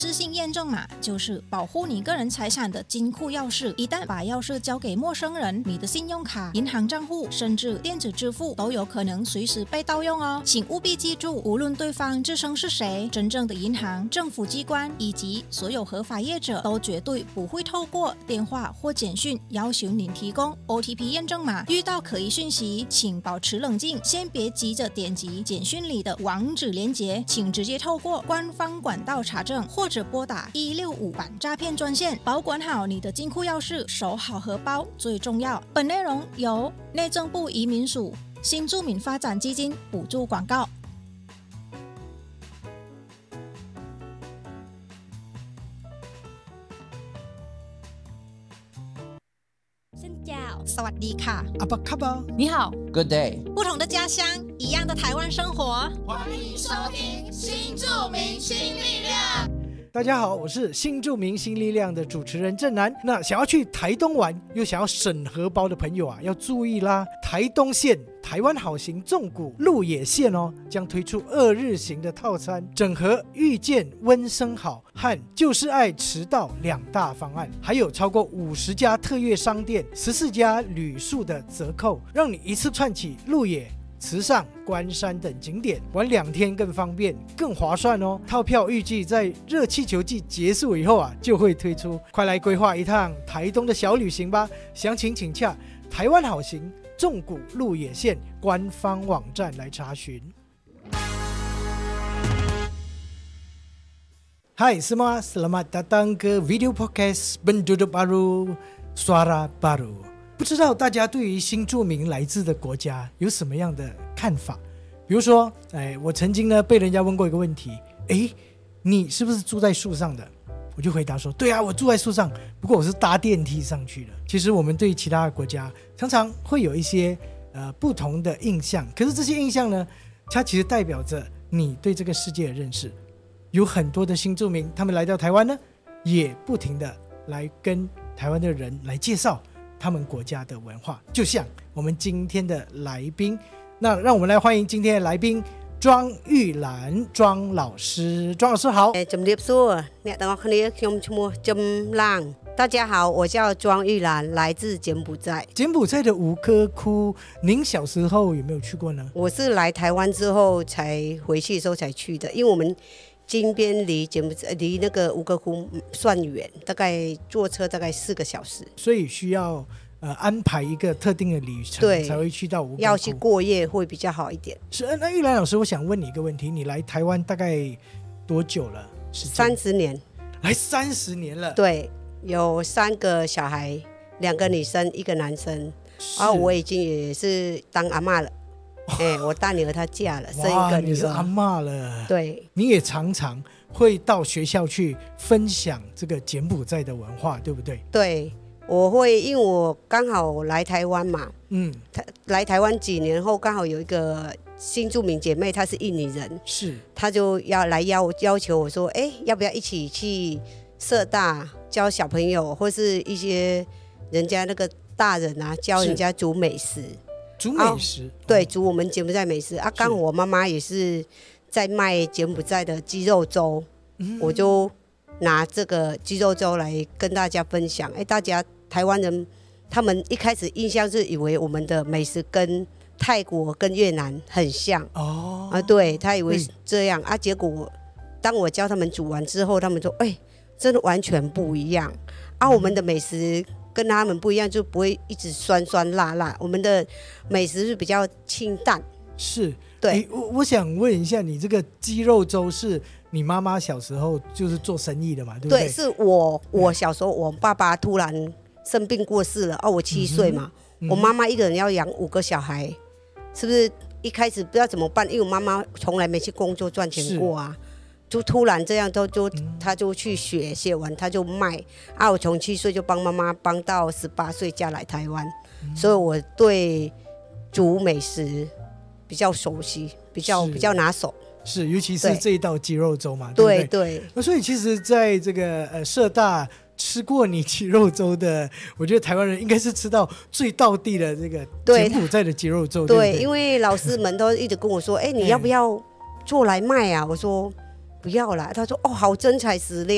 失信验证码就是保护你个人财产的金库钥匙，一旦把钥匙交给陌生人，你的信用卡、银行账户甚至电子支付都有可能随时被盗用哦。请务必记住，无论对方自称是谁，真正的银行、政府机关以及所有合法业者都绝对不会透过电话或简讯要求您提供 OTP 验证码。遇到可疑讯息，请保持冷静，先别急着点击简讯里的网址连结，请直接透过官方管道查证，或者拨打165反诈骗专线。保管好你的金库钥匙，守好荷包最重要。本内容由内政部移民署新住民发展基金补助广告。สวัสดีค่ะ阿巴卡巴， 你好 Good day， 不同的家乡，一样的台湾生活。 欢迎收听新住民新力量。 大家好，我是新住民新力量的主持人郑南。那想要去台东玩又想要省荷包的朋友啊，要注意啦！台东县台湾好行纵谷鹿野线将推出2日行的套餐，整合遇见温生好和就是爱迟到2大方案，还有超过50家特约商店、14家旅宿的折扣，让你一次串起鹿野、池上、关山等景点，玩2天更方便、更划算哦！套票预计在热气球季结束以后就会推出，快来规划一趟台东的小旅行吧！详情请洽台湾好行纵谷鹿野线官方网站来查询。Hai semua, selamat datang ke video podcast Penduduk Baru Suara Baru。不知道大家对于新住民来自的国家有什么样的看法？比如说，我曾经呢被人家问过一个问题，你是不是住在树上的？我就回答说，对啊，我住在树上，不过我是搭电梯上去的。其实我们对其他的国家常常会有一些不同的印象，可是这些印象呢，它其实代表着你对这个世界的认识。有很多的新住民，他们来到台湾呢，也不停的来跟台湾的人来介绍他们国家的文化，就像我们今天的来宾。那让我们来欢迎今天的来宾庄玉兰庄老师。庄老师好。 ជំរាបសួរអ្នកទាំងអស់គ្នាខ្ញុំឈ្មោះចំឡាង。大家好，我叫庄玉兰，来自柬埔寨。 柬埔寨的吴哥窟，您小时候有没有去过呢？ 我是来台湾之后才回去的时候才去的，因为我们金边离柬埔寨离那个吴哥窟算远，大概坐车大概4个小时， 所以需要安排一个特定的旅程才会去到吴哥窟， 要去过夜会比较好一点。 是，那玉兰老师，我想问你一个问题，你来台湾大概多久了？30 年。 来30年了。 对，有3个小孩，2个女生1个男生，然后我已经也是当阿嬷了。我大女儿她嫁了，生一个女儿。你是阿嬷了。 对， 你也常常会到学校去分享这个柬埔寨的文化，对不对？ 对，我会，因为我刚好来台湾嘛，来台湾几年后，刚好有一个新住民姐妹，她是印尼人， 是， 她就要来要求我说，要不要一起去社大教小朋友，或是一些人家那个大人啊，教人家煮美食。 煮美食， 对，煮我们柬埔寨美食啊。刚好我妈妈也是在卖柬埔寨的鸡肉粥，我就拿这个鸡肉粥来跟大家分享。大家台湾人他们一开始印象是以为我们的美食跟泰国跟越南很像对，他以为是这样啊。结果当我教他们煮完之后，他们说真的完全不一样啊。我们的美食跟他们不一样，就不会一直酸酸辣辣，我们的美食是比较清淡。 是， 对。 我想问一下，你这个鸡肉粥是你妈妈小时候就是做生意的嘛，对不对？ 对，是我小时候，我爸爸突然生病过世了，我7岁嘛，我妈妈一个人要养5个小孩，是不是一开始不知道怎么办？因为我妈妈从来没去工作赚钱过啊。就突然这样他就去写完他就卖我从7岁就帮妈妈帮到18岁嫁来台湾，所以我对煮美食比较熟悉，比较拿手。 是，尤其是这一道鸡肉粥嘛， 对不对？对。所以其实在这个社大吃过你鸡肉粥的，我觉得台湾人应该是吃到最道地的这个柬埔寨的鸡肉粥。对， 因为老师们都一直跟我说你要不要做来卖啊？我说不要啦。他说好真材实料。